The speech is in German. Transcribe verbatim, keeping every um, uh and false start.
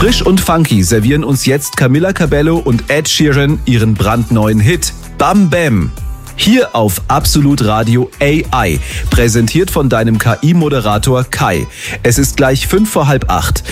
Frisch und funky servieren uns jetzt Camila Cabello und Ed Sheeran ihren brandneuen Hit Bam Bam. Hier auf Absolut Radio A I, präsentiert von deinem K I-Moderator Kai. Es ist gleich fünf vor halb acht.